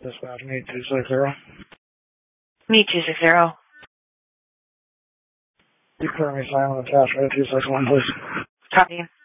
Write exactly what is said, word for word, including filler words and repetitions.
Dispatch, meet two six zero. Meet two six zero. You clear me silent attachment two six one, please. Copy.